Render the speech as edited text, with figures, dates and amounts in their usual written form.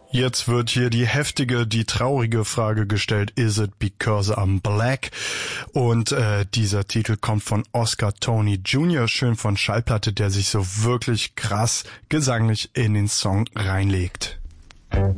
Jetzt wird hier die heftige, die traurige Frage gestellt, is it because I'm black? Und dieser Titel kommt von Oscar Tony Jr., schön von Schallplatte, der sich so wirklich krass gesanglich in den Song reinlegt.